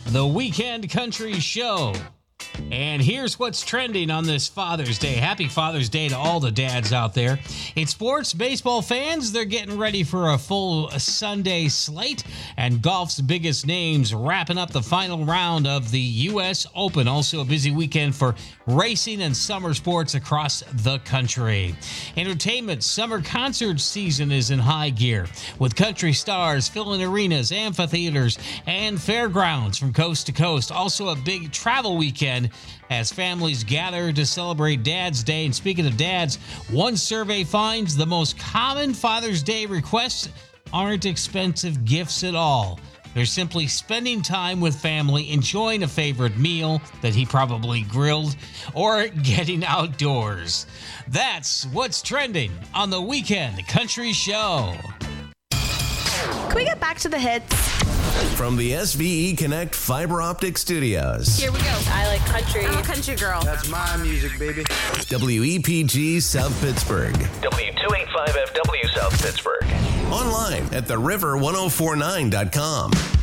The Weekend Country Show. And here's what's trending on this Father's Day. Happy Father's Day to all the dads out there. In sports, baseball fans, they're getting ready for a full Sunday slate. And golf's biggest names wrapping up the final round of the U.S. Open. Also a busy weekend for racing and summer sports across the country. Entertainment, summer concert season is in high gear, with country stars filling arenas, amphitheaters, and fairgrounds from coast to coast. Also a big travel weekend as families gather to celebrate Dad's Day. And speaking of dads, one survey finds the most common Father's Day requests aren't expensive gifts at all. They're simply spending time with family, enjoying a favorite meal that he probably grilled, or getting outdoors. That's what's trending on the Weekend Country Show. Can we get back to the hits? From the SVE Connect Fiber Optic Studios. Here we go. I like country. I'm a country girl. That's my music, baby. WEPG South Pittsburgh. W285FW South Pittsburgh. Online at theriver1049.com.